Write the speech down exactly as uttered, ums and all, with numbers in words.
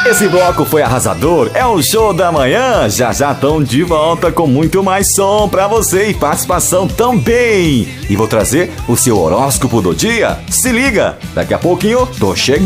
Esse bloco foi arrasador, é o Show da Manhã. Já já estão de volta com muito mais som pra você e participação também. E vou trazer o seu horóscopo do dia. Se liga, daqui a pouquinho tô chegando.